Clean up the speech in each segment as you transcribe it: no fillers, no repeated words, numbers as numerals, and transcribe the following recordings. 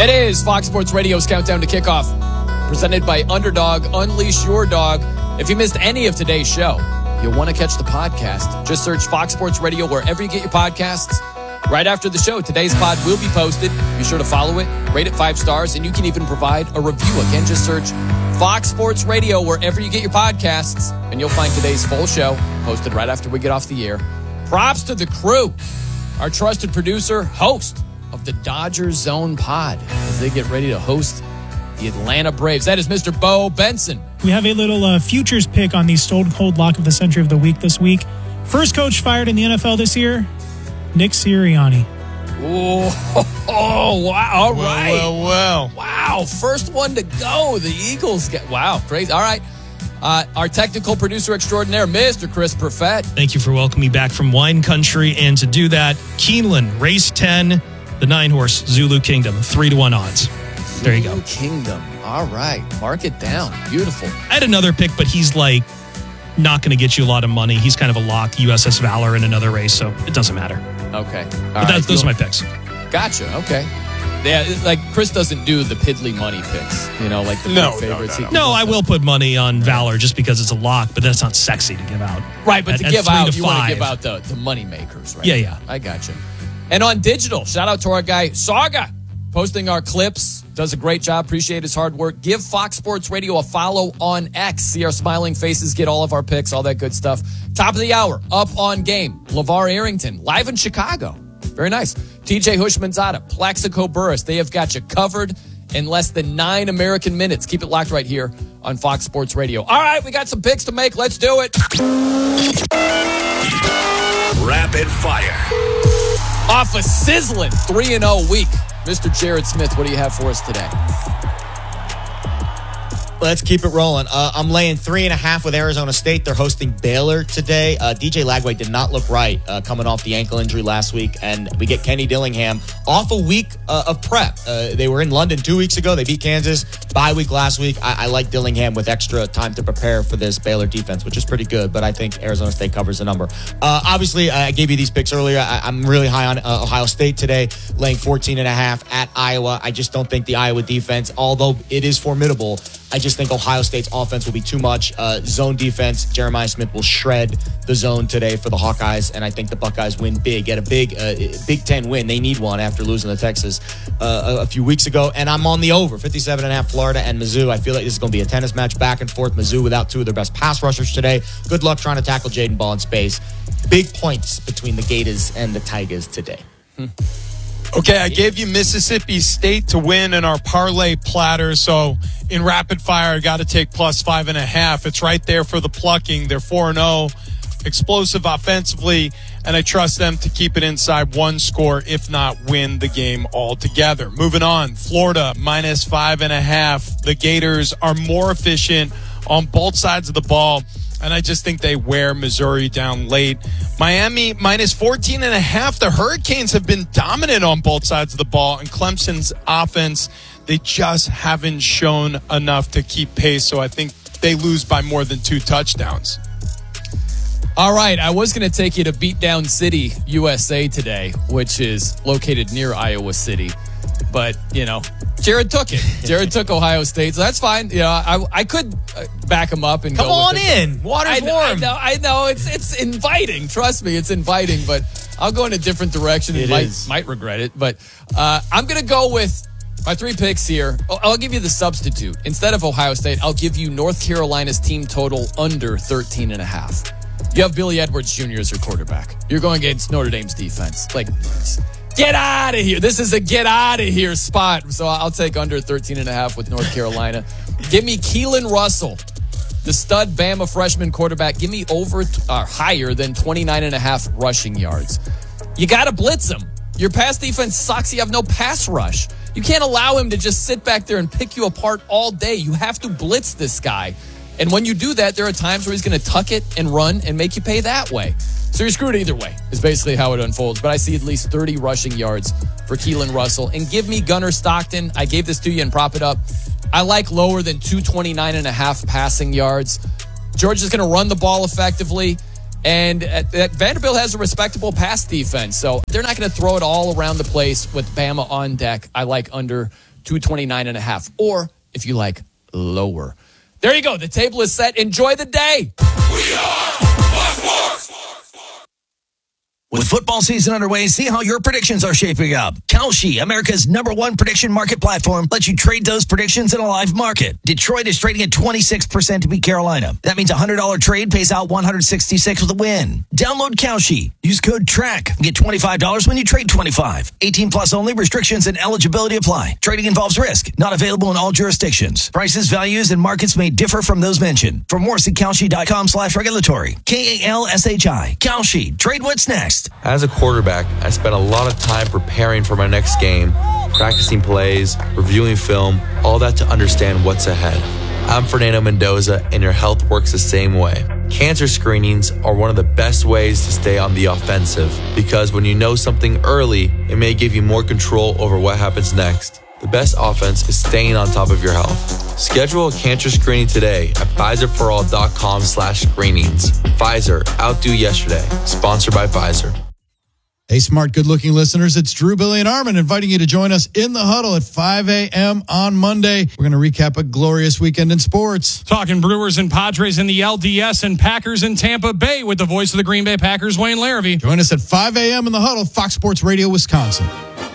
It is Fox Sports Radio's Countdown to Kickoff, presented by Underdog. Unleash your dog. If you missed any of today's show, you'll want to catch the podcast. Just search Fox Sports Radio wherever you get your podcasts. Right after the show, today's pod will be posted. Be sure to follow it, rate it 5 stars, and you can even provide a review. Again, just search Fox Sports Radio wherever you get your podcasts, and you'll find today's full show posted right after we get off the air. Props to the crew, our trusted producer, host of the Dodgers Zone Pod, as they get ready to host the Atlanta Braves. That is Mr. Bo Benson. We have a little futures pick on the Stone Cold Lock of the Century of the Week this week. First coach fired in the NFL this year, Nick Sirianni. Oh, wow. All right. Well. Wow. First one to go. The Eagles get, wow, crazy. All right. Our technical producer extraordinaire, Mr. Chris Perfett. Thank you for welcoming me back from wine country. And to do that, Keeneland, race 10, the 9-horse Zulu Kingdom, 3-1 odds. There you go. Zulu Kingdom. All right. Mark it down. Beautiful. I had another pick, but he's like not going to get you a lot of money. He's kind of a lock, USS Valor in another race, so it doesn't matter. Okay. Those are my picks. Gotcha. Okay. Yeah, like Chris doesn't do the piddly money picks, like the favorites. No, I will put money on Valor just because it's a lock, but that's not sexy to give out. Right, but to give out, you want to give out the money makers, right? Yeah. I gotcha. And on digital, shout out to our guy, Saga, posting our clips. Does a great job. Appreciate his hard work. Give Fox Sports Radio a follow on X. See our smiling faces, get all of our picks, all that good stuff. Top of the hour, Up on Game. LeVar Arrington, live in Chicago. Very nice. TJ Hushmanzada, Plaxico Burress. They have got you covered in less than 9 American minutes. Keep it locked right here on Fox Sports Radio. All right, we got some picks to make. Let's do it. Rapid fire. Off a sizzling 3-0 week. Mr. Jared Smith, what do you have for us today? Let's keep it rolling. I'm laying 3.5 with Arizona State. They're hosting Baylor today. DJ Lagway did not look right coming off the ankle injury last week, and we get Kenny Dillingham off a week of prep. They were in London 2 weeks ago. They beat Kansas. Bye week last week. I like Dillingham with extra time to prepare for this Baylor defense, which is pretty good, but I think Arizona State covers the number. Obviously, I gave you these picks earlier. I'm really high on Ohio State today, laying 14.5 at Iowa. I just don't think the Iowa defense, although it is formidable, I just think Ohio State's offense will be too much. Zone defense, Jeremiah Smith will shred the zone today for the Hawkeyes, and I think the Buckeyes win big. Get a big Big Ten win. They need one after losing to Texas a few weeks ago. And I'm on the over, 57.5 Florida and Mizzou. I feel like this is going to be a tennis match back and forth. Mizzou without 2 of their best pass rushers today. Good luck trying to tackle Jaden Ball in space. Big points between the Gators and the Tigers today. Okay, I gave you Mississippi State to win in our parlay platter, so in rapid fire, I got to take plus 5.5. It's right there for the plucking. They're 4-0, explosive offensively, and I trust them to keep it inside 1 score, if not win the game altogether. Moving on, Florida minus 5.5. The Gators are more efficient on both sides of the ball, and I just think they wear Missouri down late. Miami minus 14.5. The Hurricanes have been dominant on both sides of the ball, and Clemson's offense, they just haven't shown enough to keep pace, so I think they lose by more than 2 touchdowns. All right, I was going to take you to Beatdown City, USA today, which is located near Iowa City. But, Jared took it. Jared took Ohio State, so that's fine. I could back him up and come go on with it. in. Water's warm. I know. It's inviting. Trust me, it's inviting. But I'll go in a different direction and might regret it. But I'm going to go with my 3 picks here. I'll give you the substitute. Instead of Ohio State, I'll give you North Carolina's team total under 13.5. You have Billy Edwards Jr. as your quarterback. You're going against Notre Dame's defense. Get out of here. This is a get out of here spot. So I'll take under 13.5 with North Carolina. Give me Keelan Russell, the stud Bama freshman quarterback. Give me higher than 29.5 rushing yards. You got to blitz him. Your pass defense sucks. You have no pass rush. You can't allow him to just sit back there and pick you apart all day. You have to blitz this guy. And when you do that, there are times where he's going to tuck it and run and make you pay that way. So you're screwed either way, is basically how it unfolds. But I see at least 30 rushing yards for Keelan Russell. And give me Gunnar Stockton. I gave this to you and prop it up. I like lower than 229.5 passing yards. Georgia's going to run the ball effectively. And Vanderbilt has a respectable pass defense. So they're not going to throw it all around the place with Bama on deck. I like under $229.5. Or, if you like, lower. There you go. The table is set. Enjoy the day. We are Fox Sports. With football season underway, see how your predictions are shaping up. Kalshi, America's #1 prediction market platform, lets you trade those predictions in a live market. Detroit is trading at 26% to beat Carolina. That means a $100 trade pays out $166 with a win. Download Kalshi. Use code TRACK and get $25 when you trade 25. 18 plus only. Restrictions and eligibility apply. Trading involves risk. Not available in all jurisdictions. Prices, values, and markets may differ from those mentioned. For more, see Kalshi.com/regulatory. KALSHI. Kalshi. Trade what's next. As a quarterback, I spent a lot of time preparing for my next game, practicing plays, reviewing film, all that to understand what's ahead. I'm Fernando Mendoza, and your health works the same way. Cancer screenings are one of the best ways to stay on the offensive, because when you know something early, it may give you more control over what happens next. The best offense is staying on top of your health. Schedule a cancer screening today at PfizerForAll.com/screenings. Pfizer, outdo yesterday. Sponsored by Pfizer. Hey, smart, good-looking listeners. It's Drew, Billy, and Armin inviting you to join us in the huddle at 5 a.m. on Monday. We're going to recap a glorious weekend in sports. Talking Brewers and Padres in the LDS and Packers in Tampa Bay with the voice of the Green Bay Packers, Wayne Larrivee. Join us at 5 a.m. in the huddle, Fox Sports Radio, Wisconsin.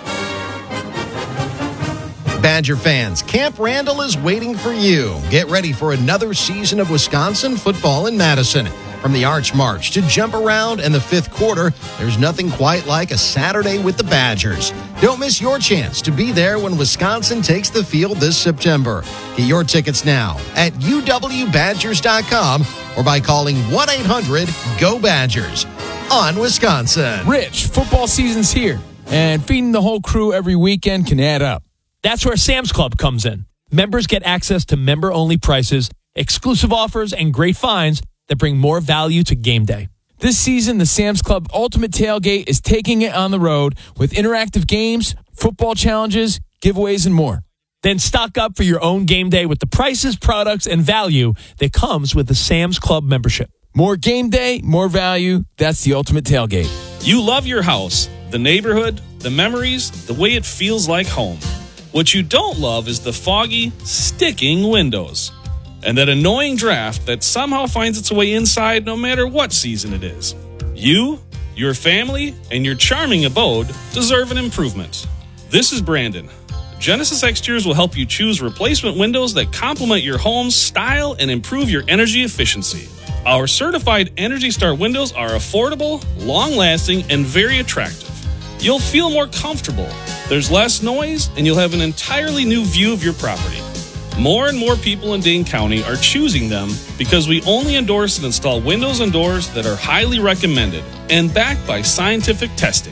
Badger fans, Camp Randall is waiting for you. Get ready for another season of Wisconsin football in Madison. From the Arch March to Jump Around and the fifth quarter, there's nothing quite like a Saturday with the Badgers. Don't miss your chance to be there when Wisconsin takes the field this September. Get your tickets now at uwbadgers.com or by calling 1-800-GO-BADGERS on Wisconsin. Rich, football season's here, and feeding the whole crew every weekend can add up. That's where Sam's Club comes in. Members get access to member-only prices, exclusive offers, and great finds that bring more value to game day. This season, the Sam's Club Ultimate Tailgate is taking it on the road with interactive games, football challenges, giveaways, and more. Then stock up for your own game day with the prices, products, and value that comes with the Sam's Club membership. More game day, more value. That's the Ultimate Tailgate. You love your house, the neighborhood, the memories, the way it feels like home. What you don't love is the foggy, sticking windows. And that annoying draft that somehow finds its way inside no matter what season it is. You, your family, and your charming abode deserve an improvement. This is Brandon. Genesis Exteriors will help you choose replacement windows that complement your home's style and improve your energy efficiency. Our certified Energy Star windows are affordable, long-lasting, and very attractive. You'll feel more comfortable. There's less noise, and you'll have an entirely new view of your property. More and more people in Dane County are choosing them because we only endorse and install windows and doors that are highly recommended and backed by scientific testing.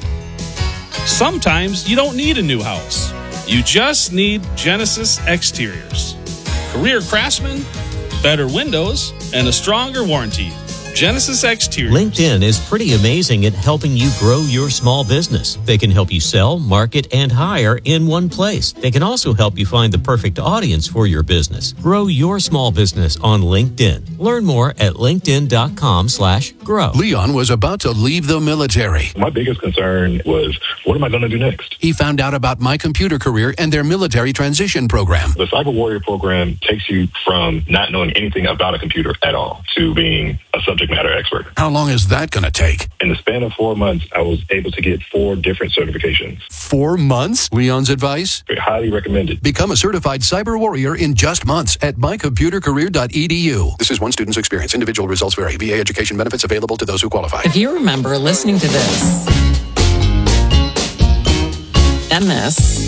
Sometimes you don't need a new house. You just need Genesis Exteriors. Career craftsmen, better windows, and a stronger warranty. Genesis Exteriors. LinkedIn is pretty amazing at helping you grow your small business. They can help you sell, market, and hire in one place. They can also help you find the perfect audience for your business. Grow your small business on LinkedIn. Learn more at linkedin.com/grow. Leon was about to leave the military. My biggest concern was, what am I going to do next? He found out about My Computer Career and their military transition program. The Cyber Warrior program takes you from not knowing anything about a computer at all to being a subject matter expert. How long is that going to take? In the span of 4 months, I was able to get 4 different certifications. 4 months? Leon's advice? Highly recommended. Become a certified cyber warrior in just months at mycomputercareer.edu. This is one student's experience. Individual results vary. VA education benefits available to those who qualify. If you remember listening to this and this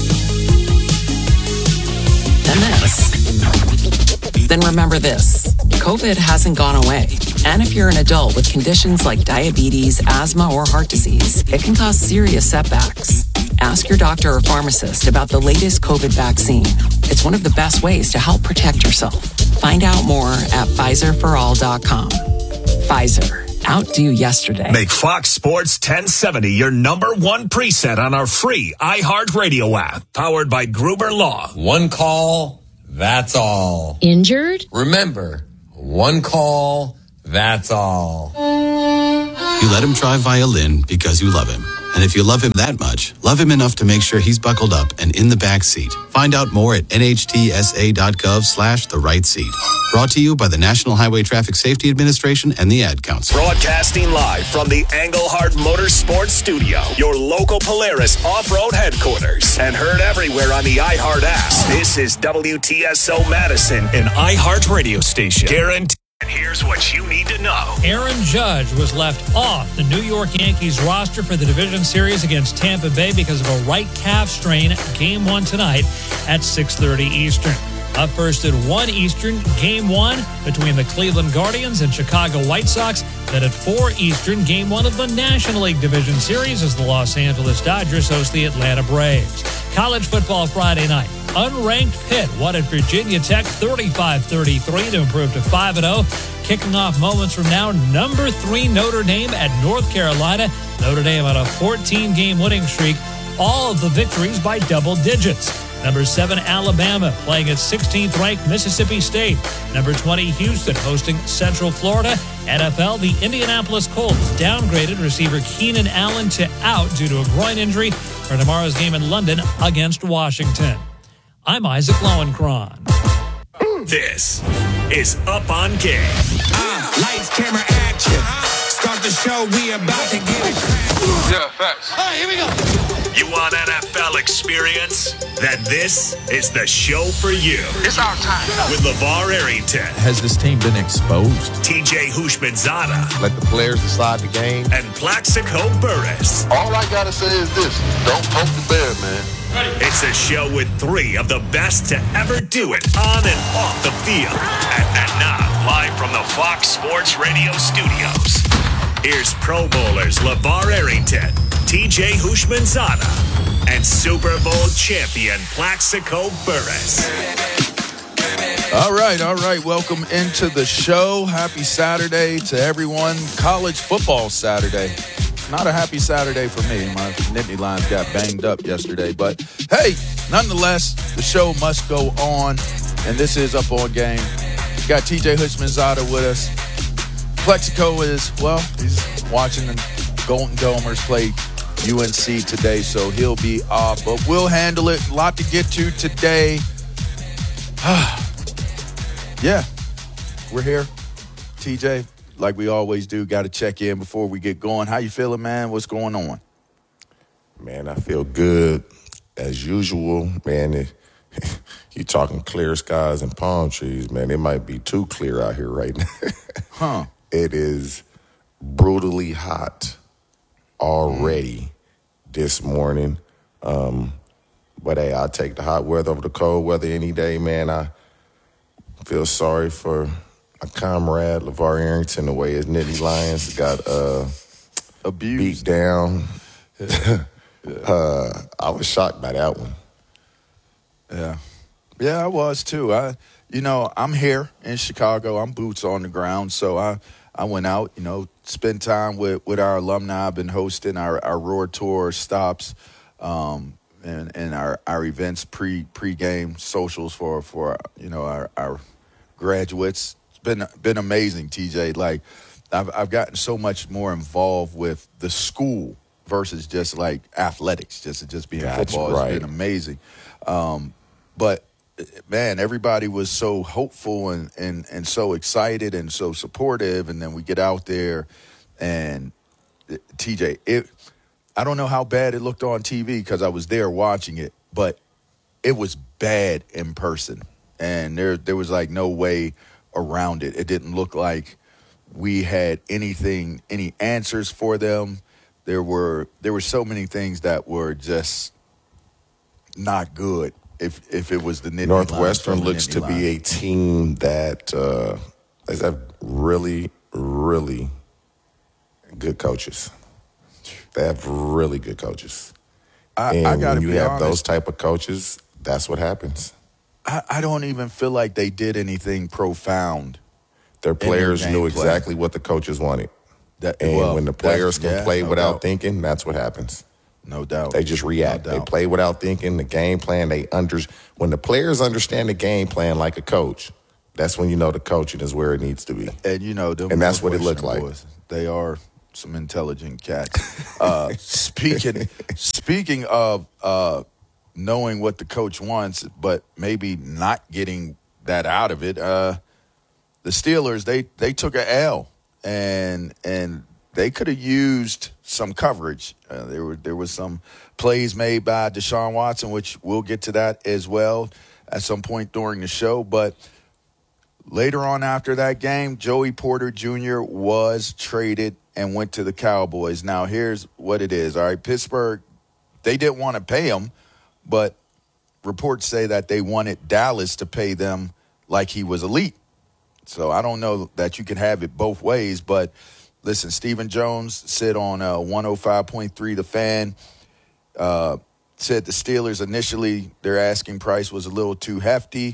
and this, then remember this. COVID hasn't gone away. And if you're an adult with conditions like diabetes, asthma, or heart disease, it can cause serious setbacks. Ask your doctor or pharmacist about the latest COVID vaccine. It's one of the best ways to help protect yourself. Find out more at PfizerForAll.com. Pfizer. Outdo yesterday. Make Fox Sports 1070 your #1 preset on our free iHeartRadio app. Powered by Gruber Law. One call, that's all. Injured? Remember, one call, that's all. You let him try violin because you love him. And if you love him that much, love him enough to make sure he's buckled up and in the back seat. Find out more at nhtsa.gov/the-right-seat. Brought to you by the National Highway Traffic Safety Administration and the Ad Council. Broadcasting live from the Engelhard Motorsports Studio, your local Polaris off-road headquarters, and heard everywhere on the iHeart app. This is WTSO Madison, an iHeart radio station. Guaranteed. And here's what you need to know. Aaron Judge was left off the New York Yankees roster for the division series against Tampa Bay because of a right calf strain. Game 1 tonight at 6:30 Eastern. Up first at 1 Eastern, Game 1 between the Cleveland Guardians and Chicago White Sox. Then at 4 Eastern, Game 1 of the National League Division Series as the Los Angeles Dodgers host the Atlanta Braves. College football Friday night. Unranked Pitt won at Virginia Tech 35-33 to improve to 5-0. Kicking off moments from now, number 3 Notre Dame at North Carolina. Notre Dame on a 14-game winning streak. All of the victories by double digits. Number 7 Alabama playing at 16th ranked Mississippi State. Number 20 Houston hosting Central Florida. NFL, the Indianapolis Colts downgraded receiver Keenan Allen to out due to a groin injury for tomorrow's game in London against Washington. I'm Isaac Lowenkron. This is Up on Game. Lights, camera, action. Start the show, we about to get it cracking. Yeah, facts. All right, here we go. You want NFL experience? Then this is the show for you. It's our time. With LeVar Arrington. Has this team been exposed? TJ Houshmandzadeh. Let the players decide the game. And Plaxico Burress. All I got to say is this. Don't poke the bear, man. It's a show with 3 of the best to ever do it on and off the field. And now, live from the Fox Sports Radio studios, here's Pro Bowlers LeVar Arrington, TJ Houshmandzadeh, and Super Bowl champion Plaxico Burress. All right. Welcome into the show. Happy Saturday to everyone. College football Saturday. Not a happy Saturday for me. My Nittany Lions got banged up yesterday. But, hey, nonetheless, the show must go on. And this is Up On Game. Got TJ Houshmandzadeh with us. Plaxico is, well, he's watching the Golden Domers play UNC today, so he'll be off. But we'll handle it. A lot to get to today. Yeah, we're here. TJ, like we always do, got to check in before we get going. How you feeling, man? What's going on? Man, I feel good as usual, man. You talking clear skies and palm trees, man. It might be too clear out here right now. It is brutally hot already this morning. But, hey, I'll take the hot weather over the cold weather any day, man. I feel sorry for my comrade, LeVar Arrington, the way his Nittany Lions got abused, beat down. I was shocked by that one. Yeah, I was too. I'm here in Chicago. I'm boots on the ground, so I went out, spent time with our alumni. I've been hosting our Roar Tour stops and our events pre-game socials for our graduates. It's been amazing, TJ. Like I've gotten so much more involved with the school versus just like athletics, just being football. Right. It's been amazing. But man, everybody was so hopeful and so excited and so supportive. And then we get out there and TJ, I don't know how bad it looked on TV because I was there watching it, but it was bad in person. And there was like no way around it. It didn't look like we had any answers for them. There were so many things that were just not good. If it was the Nittany Northwestern looks to be a team that has really, really good coaches. They have really good coaches. I got to be honest. When you have those type of coaches, that's what happens. I don't even feel like they did anything profound. Their players knew exactly what the coaches wanted. When the players can play without thinking, that's what happens. No doubt. They just react. They play without thinking. The game plan, when the players understand the game plan like a coach, that's when you know the coaching is where it needs to be. And and that's what it looked like. They are some intelligent cats. Speaking of knowing what the coach wants, but maybe not getting that out of it, the Steelers, they took a L, and they could have used some coverage. There was some plays made by Deshaun Watson, which we'll get to that as well at some point during the show. But later on after that game, Joey Porter Jr. was traded and went to the Cowboys. Now, here's what it is. All right, Pittsburgh, they didn't want to pay him, but reports say that they wanted Dallas to pay them like he was elite. So I don't know that you can have it both ways, but listen, Stephen Jones said on 105.3 The Fan, said the Steelers initially, their asking price was a little too hefty,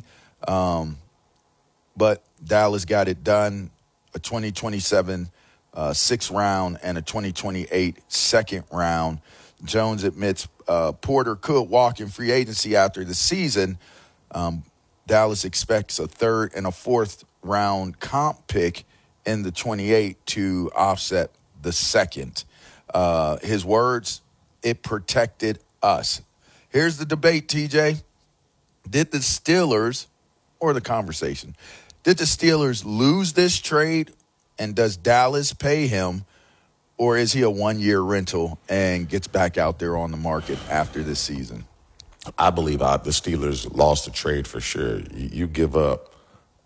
but Dallas got it done, a 2027 sixth round and a 2028 second round. Jones admits Porter could walk in free agency after the season. Dallas expects a third and a fourth round comp pick in the 28 to offset the second. His words, it protected us. Here's the debate, TJ. Did the Steelers, or the conversation, did the Steelers lose this trade, and does Dallas pay him, or is he a one-year rental and gets back out there on the market after this season? I believe the Steelers lost the trade for sure. You give up,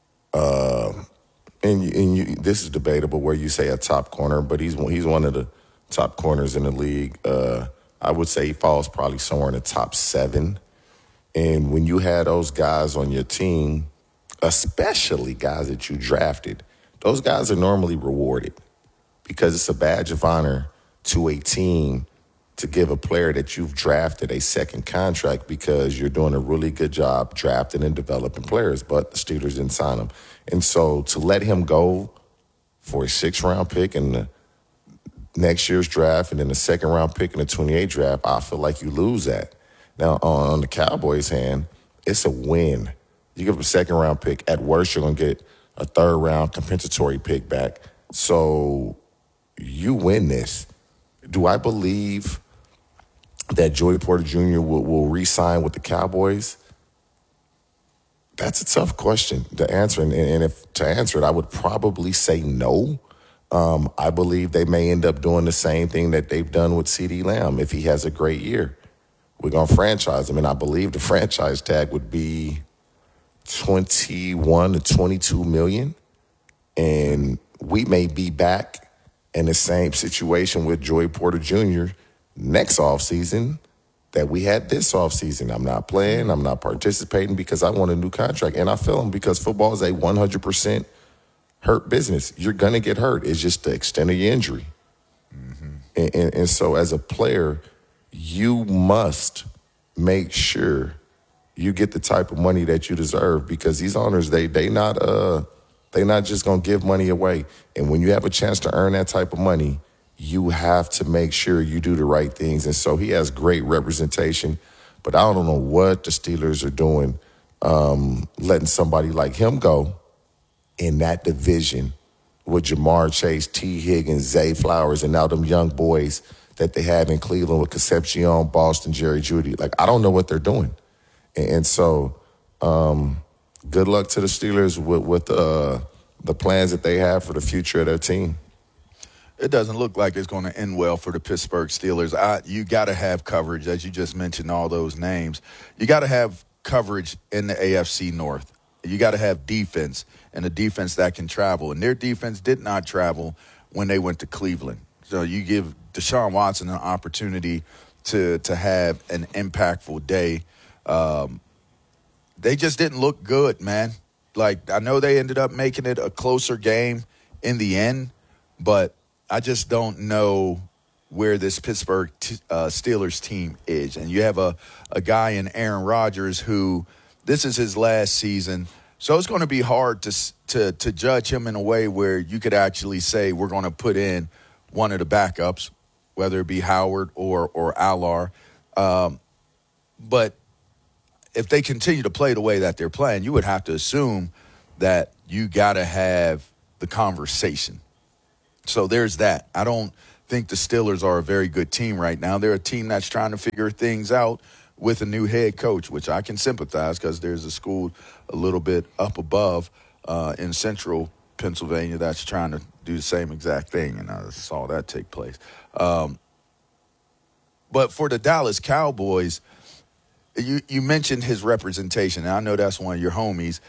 this is debatable where you say a top corner, but he's one of the top corners in the league. I would say he falls probably somewhere in the top 7. And when you had those guys on your team, especially guys that you drafted, those guys are normally rewarded because it's a badge of honor to a team to give a player that you've drafted a second contract because you're doing a really good job drafting and developing players, but the Steelers didn't sign him. And so to let him go for a 6th-round pick in the next year's draft and then a 2nd-round pick in the 28 draft, I feel like you lose that. Now, on the Cowboys' hand, it's a win. You give up a 2nd-round pick. At worst, you're going to get a 3rd-round compensatory pick back. So you win this. Do I believe that Joey Porter Jr. will re-sign with the Cowboys? That's a tough question to answer. And if to answer it, I would probably say no. I believe they may end up doing the same thing that they've done with CeeDee Lamb. If he has a great year, we're going to franchise him. And I believe the franchise tag would be 21 to 22 million. And we may be back in the same situation with Joey Porter Jr. next offseason that we had this offseason. I'm not playing. I'm not participating because I want a new contract. And I feel him because football is a 100% hurt business. You're going to get hurt. It's just the extent of your injury. Mm-hmm. And so as a player, you must make sure you get the type of money that you deserve because these owners, they not just going to give money away. And when you have a chance to earn that type of money, you have to make sure you do the right things. And so he has great representation, but I don't know what the Steelers are doing, letting somebody like him go in that division with Jamar Chase, T. Higgins, Zay Flowers, and now them young boys that they have in Cleveland with Concepcion, Boston, Jerry Jeudy. Like, I don't know what they're doing. And so good luck to the Steelers with the plans that they have for the future of their team. It doesn't look like it's going to end well for the Pittsburgh Steelers. You got to have coverage, as you just mentioned, all those names. You got to have coverage in the AFC North. You got to have defense, and a defense that can travel. And their defense did not travel when they went to Cleveland. So you give Deshaun Watson an opportunity to have an impactful day. They just didn't look good, man. Like, I know they ended up making it a closer game in the end, but I just don't know where this Pittsburgh Steelers team is. And you have a guy in Aaron Rodgers who this is his last season. So it's going to be hard to judge him in a way where you could actually say we're going to put in one of the backups, whether it be Howard or Allar. But if they continue to play the way that they're playing, you would have to assume that you got to have the conversation. So there's that. I don't think the Steelers are a very good team right now. They're a team that's trying to figure things out with a new head coach, which I can sympathize because there's a school a little bit up above in central Pennsylvania that's trying to do the same exact thing, and I saw that take place. But for the Dallas Cowboys, you mentioned his representation, and I know that's one of your homies.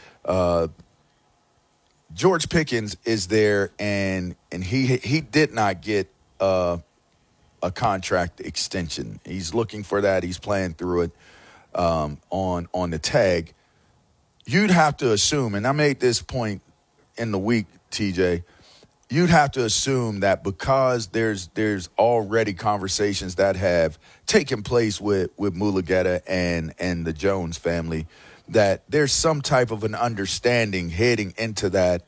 George Pickens is there, and he did not get a contract extension. He's looking for that. He's playing through it on the tag. You'd have to assume, and I made this point in the week, TJ, you'd have to assume that because there's already conversations that have taken place with Mulugeta and the Jones family, that there's some type of an understanding heading into that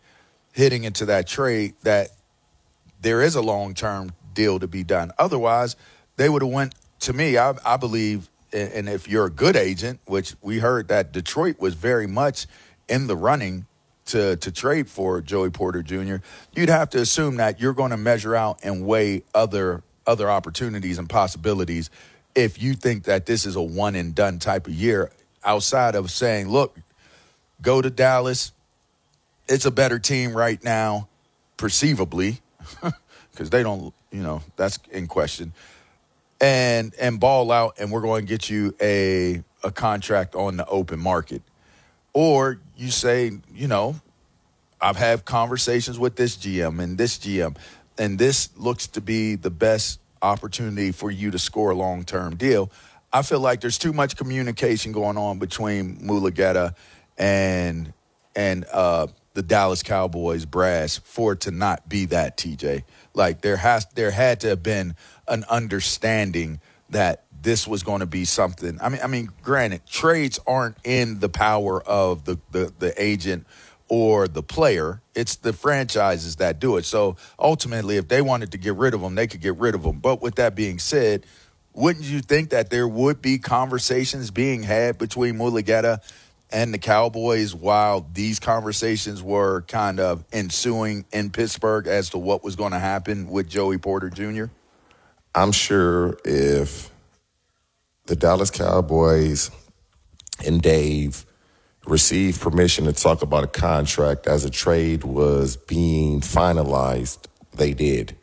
trade that there is a long-term deal to be done. Otherwise, they would have went, to me, I believe, and if you're a good agent, which we heard that Detroit was very much in the running to trade for Joey Porter Jr., you'd have to assume that you're going to measure out and weigh other opportunities and possibilities if you think that this is a one-and-done type of year, outside of saying, look, go to Dallas. It's a better team right now, perceivably, because they don't, that's in question. And ball out, and we're going to get you a contract on the open market. Or you say, I've had conversations with this GM and this GM, and this looks to be the best opportunity for you to score a long-term deal. I feel like there's too much communication going on between Mulugeta and the Dallas Cowboys brass for it to not be that, TJ. Like there had to have been an understanding that this was going to be something. I mean, granted, trades aren't in the power of the agent or the player. It's the franchises that do it. So ultimately, if they wanted to get rid of them, they could get rid of them. But with that being said, wouldn't you think that there would be conversations being had between Mulugeta and the Cowboys while these conversations were kind of ensuing in Pittsburgh as to what was going to happen with Joey Porter Jr.? I'm sure if the Dallas Cowboys and Dave received permission to talk about a contract as a trade was being finalized, they did.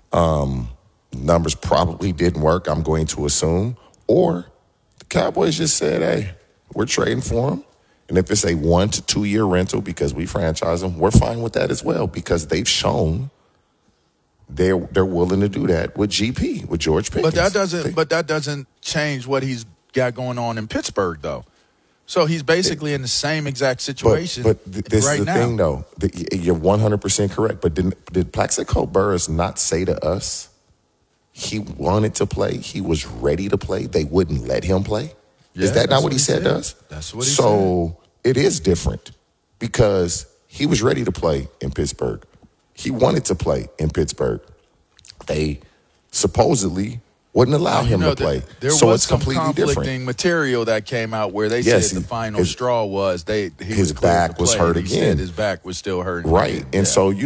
Numbers probably didn't work, I'm going to assume. Or the Cowboys just said, hey, we're trading for him. And if it's a 1 to 2 year rental because we franchise them, we're fine with that as well because they've shown they're willing to do that with GP, with George Pickens. But that doesn't change what he's got going on in Pittsburgh, though. So he's basically in the same exact situation but this right is the now. thing, though. You're 100% correct. But did Plaxico Burress not say to us he wanted to play, he was ready to play, they wouldn't let him play? Yeah, is that not what he said to us? That's what he said. So it is different because he was ready to play in Pittsburgh. He wanted to play in Pittsburgh. They supposedly wouldn't allow him to play. There so was it's some completely conflicting different. material that came out where they Yes, said the final straw was his back was hurt He again. said his back was still hurting. Right. again. And so,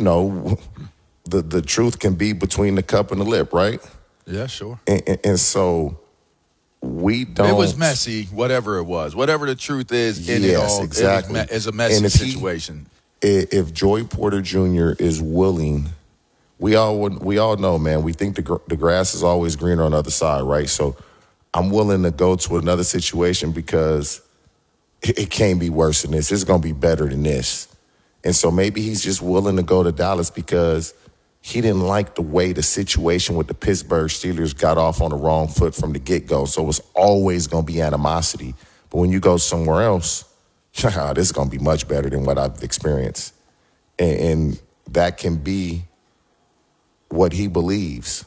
the truth can be between the cup and the lip, right? Yeah, sure. And so we don't. It was messy, whatever it was. Whatever the truth is in it all, exactly. it was a messy And situation. If Joey Porter Jr. is willing, we all know, man, we think the grass is always greener on the other side, right? So I'm willing to go to another situation because it can't be worse than this. It's going to be better than this. And so maybe he's just willing to go to Dallas because he didn't like the way the situation with the Pittsburgh Steelers got off on the wrong foot from the get-go. So it's always going to be animosity. But when you go somewhere else, this is going to be much better than what I've experienced. And that can be what he believes.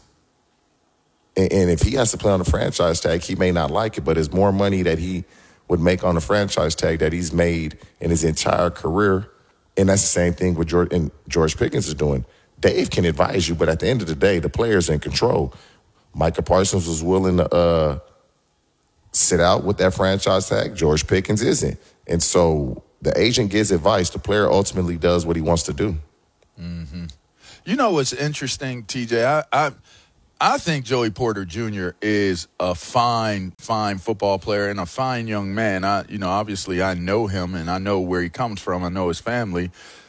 And if he has to play on the franchise tag, he may not like it, but it's more money that he would make on the franchise tag that he's made in his entire career. And that's the same thing with George Pickens is doing. Dave can advise you, but at the end of the day, the player's in control. Micah Parsons was willing to sit out with that franchise tag. George Pickens isn't. And so the agent gives advice. The player ultimately does what he wants to do. Mm-hmm. You know what's interesting, TJ? I think Joey Porter Jr. is a fine football player and a fine young man. Obviously I know him and I know where he comes from. I know his family.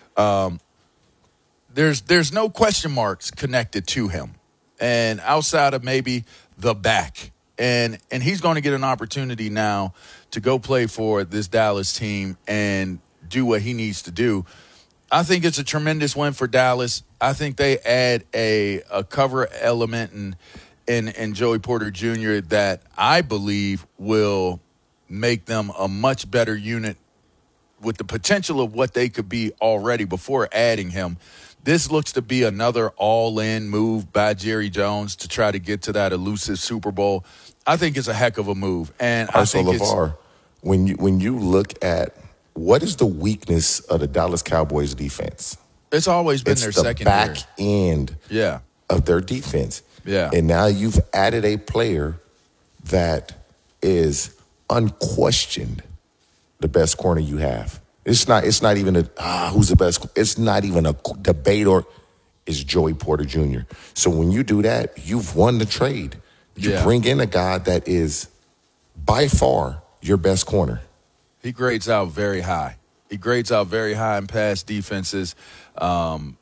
There's no question marks connected to him, and outside of maybe the back, and he's going to get an opportunity now to go play for this Dallas team and do what he needs to do. I think it's a tremendous win for Dallas. I think they add a cover element in Joey Porter Jr. that I believe will make them a much better unit with the potential of what they could be already before adding him. This looks to be another all-in move by Jerry Jones to try to get to that elusive Super Bowl. I think it's a heck of a move. And also, LeVar, when you look at what is the weakness of the Dallas Cowboys defense? It's always been their secondary. Back end of their defense. Yeah. And now you've added a player that is unquestioned the best corner you have. It's not even who's the best. It's not even a debate, or it's Joey Porter Jr. So when you do that, you've won the trade. You bring in a guy that is by far your best corner. He grades out very high. He grades out very high in pass defenses, and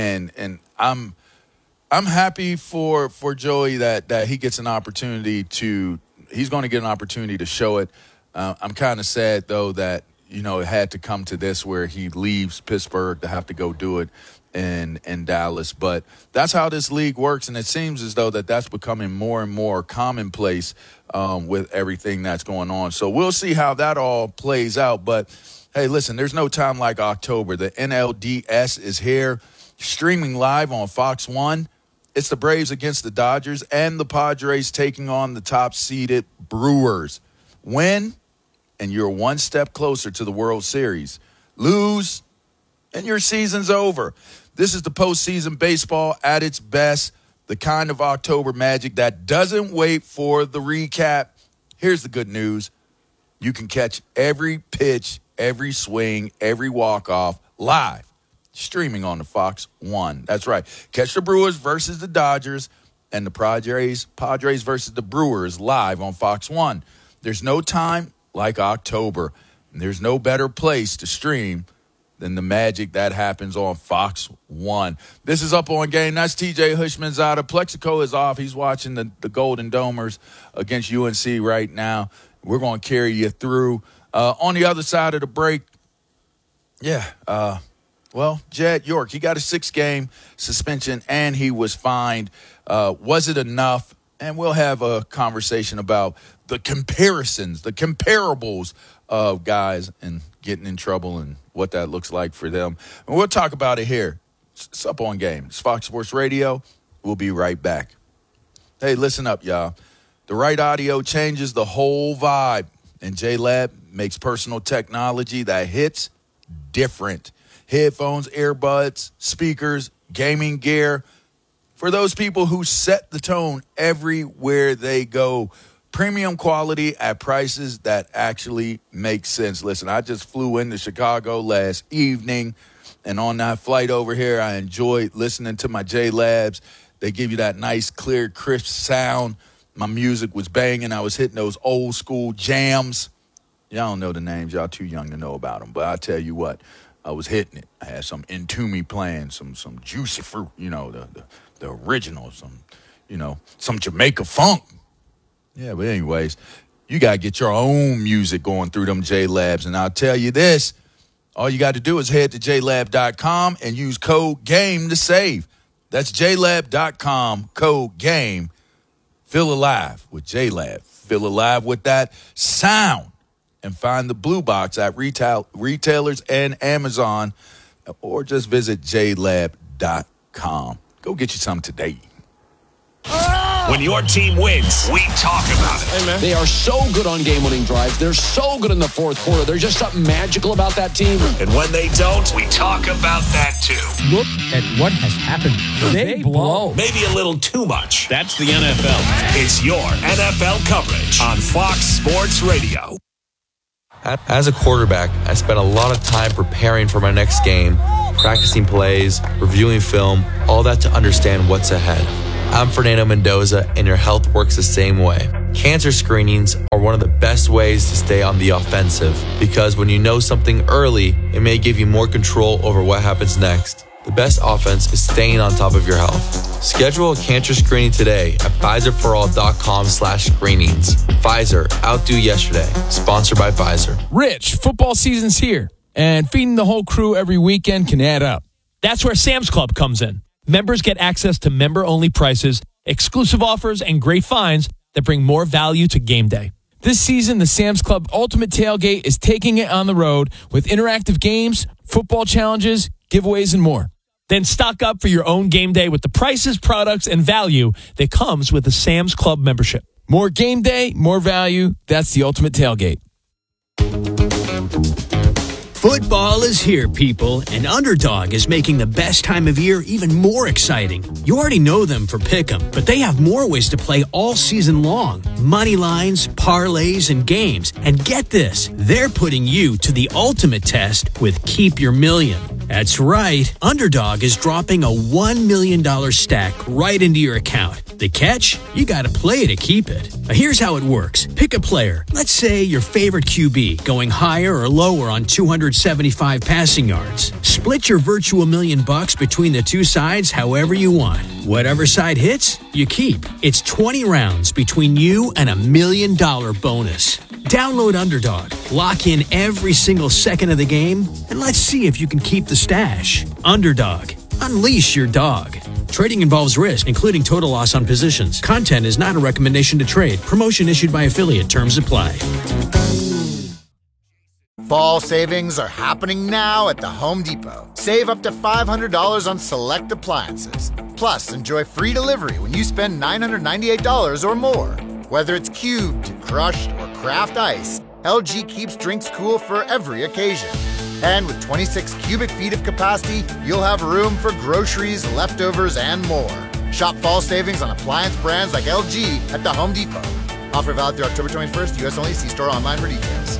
I'm happy for Joey that he gets an opportunity to. He's going to get an opportunity to show it. I'm kind of sad though that it had to come to this where he leaves Pittsburgh to have to go do it in Dallas. But that's how this league works, and it seems as though that's becoming more and more commonplace with everything that's going on. So we'll see how that all plays out. But, hey, listen, there's no time like October. The NLDS is here, streaming live on Fox 1. It's the Braves against the Dodgers and the Padres taking on the top-seeded Brewers. Win, and you're one step closer to the World Series. Lose, and your season's over. This is the postseason baseball at its best, the kind of October magic that doesn't wait for the recap. Here's the good news. You can catch every pitch, every swing, every walk-off live, streaming on the Fox 1. That's right. Catch the Brewers versus the Dodgers and the Padres versus the Brewers live on Fox 1. There's no time like October. And there's no better place to stream than the magic that happens on Fox 1. This is Up On Game. That's TJ Hushmanzada. Plexico is off. He's watching the Golden Domers against UNC right now. We're going to carry you through. On the other side of the break, Jed York, he got a 6-game suspension and he was fined. Was it enough? And we'll have a conversation about the comparisons, the comparables of guys and getting in trouble and what that looks like for them. And we'll talk about it here. It's Up On Game. It's Fox Sports Radio. We'll be right back. Hey, listen up, y'all. The right audio changes the whole vibe, and JLab makes personal technology that hits different. Headphones, earbuds, speakers, gaming gear. For those people who set the tone everywhere they go. Premium quality at prices that actually make sense. Listen, I just flew into Chicago last evening, and on that flight over here, I enjoyed listening to my JLabs. They give you that nice, clear, crisp sound. My music was banging. I was hitting those old school jams. Y'all don't know the names. Y'all too young to know about them. But I tell you what, I was hitting it. I had some Entombed playing, some Juicy Fruit, the original, some Jamaica funk. Yeah, but anyways, you got to get your own music going through them JLabs. And I'll tell you this, all you got to do is head to JLab.com and use code GAME to save. That's JLab.com, code GAME. Feel alive with JLab. Feel alive with that sound. And find the Blue Box at retailers and Amazon, or just visit JLab.com. Go get you some today. When your team wins, we talk about it. Hey, man. They are so good on game-winning drives. They're so good in the fourth quarter. There's just something magical about that team. And when they don't, we talk about that too. Look at what has happened. They blow. Maybe a little too much. That's the NFL. It's your NFL coverage on Fox Sports Radio. As a quarterback, I spent a lot of time preparing for my next game, practicing plays, reviewing film, all that to understand what's ahead. I'm Fernando Mendoza, and your health works the same way. Cancer screenings are one of the best ways to stay on the offensive because when you know something early, it may give you more control over what happens next. The best offense is staying on top of your health. Schedule a cancer screening today at Pfizerforall.com/screenings. Pfizer, outdo yesterday. Sponsored by Pfizer. Rich, football season's here, and feeding the whole crew every weekend can add up. That's where Sam's Club comes in. Members get access to member-only prices, exclusive offers, and great finds that bring more value to game day. This season, the Sam's Club Ultimate Tailgate is taking it on the road with interactive games, football challenges, giveaways, and more. Then stock up for your own game day with the prices, products, and value that comes with a Sam's Club membership. More game day, more value. That's the Ultimate Tailgate. Football is here, people, and Underdog is making the best time of year even more exciting. You already know them for Pick'em, but they have more ways to play all season long. Money lines, parlays, and games. And get this, they're putting you to the ultimate test with Keep Your Million. That's right, Underdog is dropping a $1 million stack right into your account. The catch? You gotta play to keep it. Now here's how it works. Pick a player. Let's say your favorite QB, going higher or lower on 275 passing yards. Split your virtual $1 million between the two sides however you want. Whatever side hits, you keep. It's 20 rounds between you and $1 million bonus. Download Underdog, lock in every single second of the game, and let's see if you can keep the stash. Underdog, unleash your dog. Trading involves risk, including total loss on positions. Content is not a recommendation to trade. Promotion issued by affiliate. Terms apply. Fall savings are happening now at the Home Depot. Save up to $500 on select appliances. Plus, enjoy free delivery when you spend $998 or more. Whether it's cubed, crushed, or craft ice, LG keeps drinks cool for every occasion. And with 26 cubic feet of capacity, you'll have room for groceries, leftovers, and more. Shop fall savings on appliance brands like LG at the Home Depot. Offer valid through October 21st, U.S. only. See store online for details.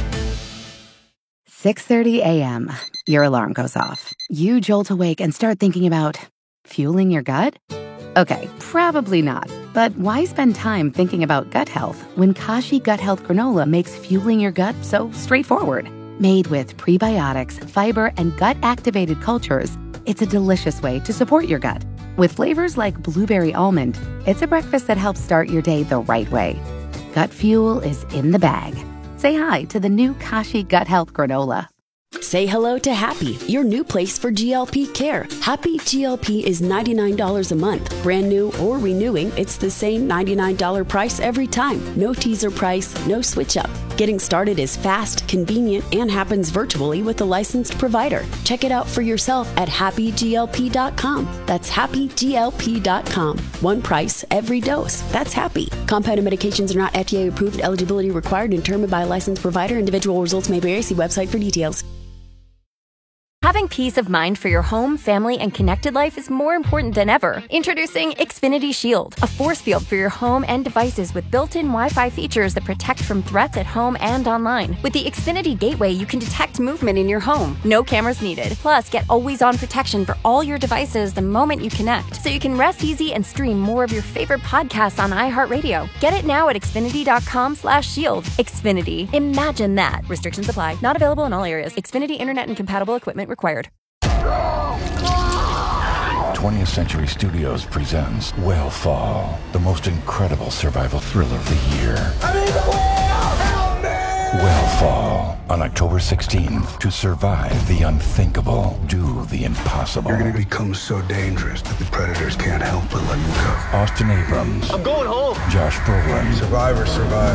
6:30 a.m. Your alarm goes off. You jolt awake and start thinking about fueling your gut? Okay, probably not. But why spend time thinking about gut health when Kashi Gut Health Granola makes fueling your gut so straightforward? Made with prebiotics, fiber, and gut-activated cultures, it's a delicious way to support your gut. With flavors like blueberry almond, it's a breakfast that helps start your day the right way. Gut fuel is in the bag. Say hi to the new Kashi Gut Health Granola. Say hello to Happy, your new place for GLP care. Happy GLP is $99 a month. Brand new or renewing, it's the same $99 price every time. No teaser price, no switch up. Getting started is fast, convenient, and happens virtually with a licensed provider. Check it out for yourself at happyglp.com. That's happyglp.com. One price, every dose. That's Happy. Compounded medications are not FDA approved. Eligibility required and determined by a licensed provider. Individual results may vary. See website for details. Having peace of mind for your home, family, and connected life is more important than ever. Introducing Xfinity Shield, a force field for your home and devices with built-in Wi-Fi features that protect from threats at home and online. With the Xfinity Gateway, you can detect movement in your home. No cameras needed. Plus, get always-on protection for all your devices the moment you connect, so you can rest easy and stream more of your favorite podcasts on iHeartRadio. Get it now at Xfinity.com/shield. Xfinity. Imagine that. Restrictions apply. Not available in all areas. Xfinity Internet and compatible equipment required. 20th Century Studios presents Whale the most incredible survival thriller of the year. Whale on October 16th. To survive the unthinkable, do the impossible. You're going to become so dangerous that the predators can't help but let you go. Austin Abrams. I'm going home. Josh Brolin. Survivor.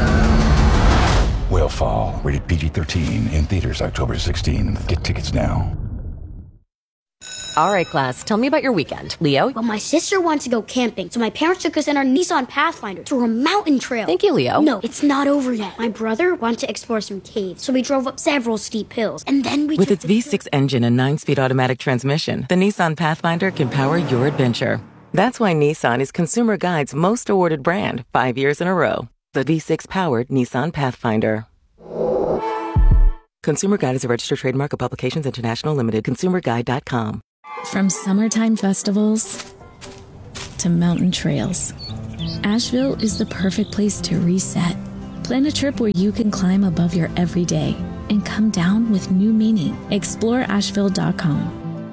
Whale rated PG-13 in theaters October 16th. Get tickets now. All right, class, tell me about your weekend. Leo? Well, my sister wants to go camping, so my parents took us in our Nissan Pathfinder to a mountain trail. Thank you, Leo. No, it's not over yet. My brother wanted to explore some caves, so we drove up several steep hills, and then we With its V6 engine and 9-speed automatic transmission, the Nissan Pathfinder can power your adventure. That's why Nissan is Consumer Guide's most awarded brand 5 years in a row. The V6-powered Nissan Pathfinder. Consumer Guide is a registered trademark of Publications International Limited. ConsumerGuide.com. From summertime festivals to mountain trails, Asheville is the perfect place to reset. Plan a trip where you can climb above your everyday and come down with new meaning. Explore Asheville.com.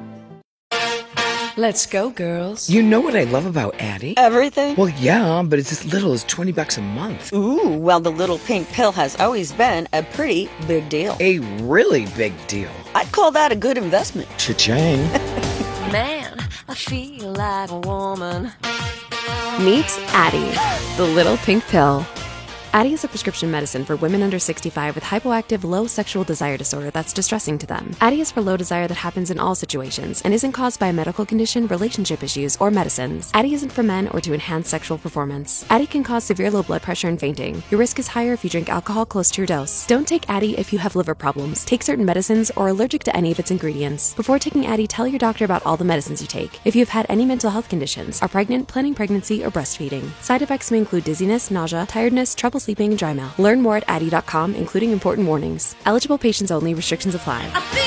Let's go, girls. You know what I love about Addie? Everything? Well, yeah, but it's as little as $20 a month. Ooh, well, the little pink pill has always been a pretty big deal. A really big deal. I'd call that a good investment. Cha-ching. Man, I feel like a woman. Meet Addie, the little pink pill. Addie is a prescription medicine for women under 65 with hypoactive low sexual desire disorder that's distressing to them. Addie is for low desire that happens in all situations and isn't caused by a medical condition, relationship issues, or medicines. Addie isn't for men or to enhance sexual performance. Addie can cause severe low blood pressure and fainting. Your risk is higher if you drink alcohol close to your dose. Don't take Addie if you have liver problems, take certain medicines, or are allergic to any of its ingredients. Before taking Addie, tell your doctor about all the medicines you take. If you have had any mental health conditions, are pregnant, planning pregnancy, or breastfeeding. Side effects may include dizziness, nausea, tiredness, trouble sleeping, and dry mouth. Learn more at Addie.com, including important warnings. Eligible patients only. Restrictions apply.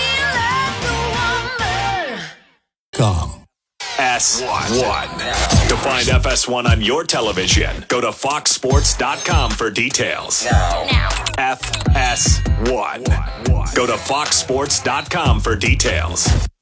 S1. To find FS1 on your television, go to foxsports.com for details. Now. FS1. Go to foxsports.com for details.